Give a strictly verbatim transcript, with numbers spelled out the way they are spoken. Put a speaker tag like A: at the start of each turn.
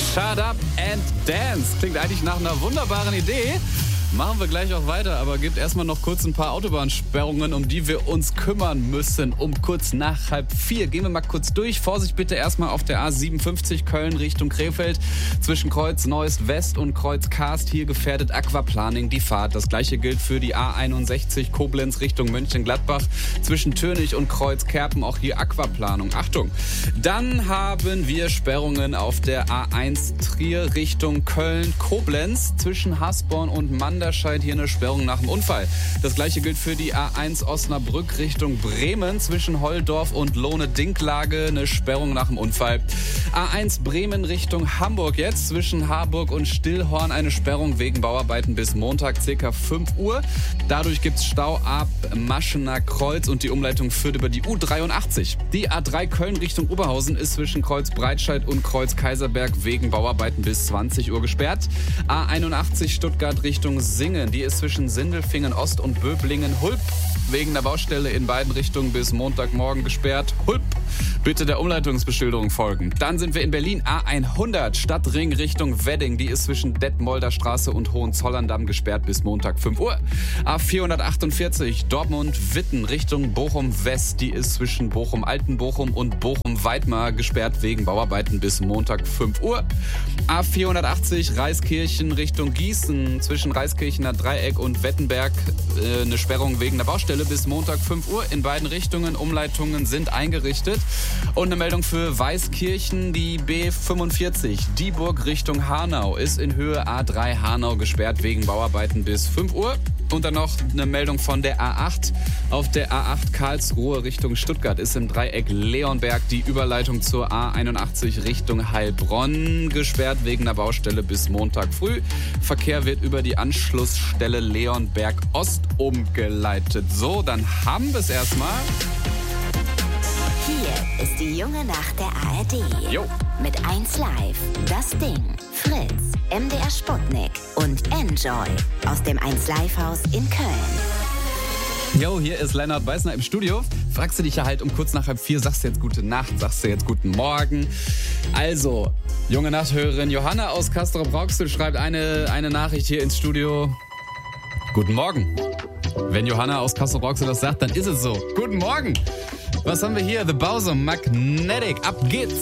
A: Shut Up and Dance. Klingt eigentlich nach einer wunderbaren Idee. Machen wir gleich auch weiter, aber gibt erstmal noch kurz ein paar Autobahnsperrungen, um die wir uns kümmern müssen. Um kurz nach halb vier gehen wir mal kurz durch. Vorsicht bitte erstmal auf der A siebenundfünfzig Köln Richtung Krefeld. Zwischen Kreuz Neuss West und Kreuz Karst. Hier gefährdet Aquaplaning die Fahrt. Das gleiche gilt für die A einundsechzig Koblenz Richtung Mönchengladbach. Zwischen Tönig und Kreuz Kerpen auch hier Aquaplanung. Achtung! Dann haben wir Sperrungen auf der A eins Trier Richtung Köln Koblenz. Zwischen Hasborn und Mann. Da scheint hier eine Sperrung nach dem Unfall. Das gleiche gilt für die A eins Osnabrück Richtung Bremen. Zwischen Holldorf und Lohne-Dinklage eine Sperrung nach dem Unfall. A eins Bremen Richtung Hamburg jetzt. Zwischen Harburg und Stillhorn eine Sperrung wegen Bauarbeiten bis Montag ca. fünf Uhr. Dadurch gibt es Stau ab Maschener Kreuz und die Umleitung führt über die U dreiundachtzig. Die A drei Köln Richtung Oberhausen ist zwischen Kreuz Breitscheid und Kreuz Kaiserberg wegen Bauarbeiten bis zwanzig Uhr gesperrt. A einundachtzig Stuttgart Richtung Singen, die ist zwischen Sindelfingen Ost und Böblingen-Hulp wegen der Baustelle in beiden Richtungen bis Montagmorgen gesperrt. Hulp, bitte der Umleitungsbeschilderung folgen. Dann sind wir in Berlin. A hundert Stadtring Richtung Wedding, die ist zwischen Detmolder Straße und Hohenzollern-Damm gesperrt bis Montag fünf Uhr. A vierhundertachtundvierzig Dortmund-Witten Richtung Bochum-West, die ist zwischen Bochum-Altenbochum und Bochum-Weidmar gesperrt wegen Bauarbeiten bis Montag fünf Uhr. A vierhundertachtzig Reiskirchen Richtung Gießen, zwischen Reiskirchener Dreieck und Wettenberg äh, eine Sperrung wegen der Baustelle bis Montag fünf Uhr. In beiden Richtungen Umleitungen sind eingerichtet. Und eine Meldung für Weißkirchen, die B fünfundvierzig Dieburg Richtung Hanau ist in Höhe A drei Hanau gesperrt wegen Bauarbeiten bis fünf Uhr. Und dann noch eine Meldung von der A acht. Auf der A acht Karlsruhe Richtung Stuttgart ist im Dreieck Leonberg die Überleitung zur A einundachtzig Richtung Heilbronn gesperrt wegen der Baustelle bis Montag früh. Verkehr wird über die Anschlussstelle Leonberg Ost umgeleitet. So, dann haben wir es erstmal.
B: Hier ist die junge Nacht der A R D.
A: Jo.
B: Mit eins Live, Das Ding, Fritz, M D R Sputnik und Enjoy aus dem eins Live Haus in Köln.
A: Jo, hier ist Lennart Beißner im Studio. Fragst du dich ja halt um kurz nach halb vier, sagst du jetzt gute Nacht, sagst du jetzt guten Morgen. Also, junge Nachthörerin Johanna aus Castrop-Rauxel schreibt eine, eine Nachricht hier ins Studio. Guten Morgen. Wenn Johanna aus Castrop-Rauxel das sagt, dann ist es so. Guten Morgen. Was haben wir hier? The Bowser Magnetic. Ab geht's.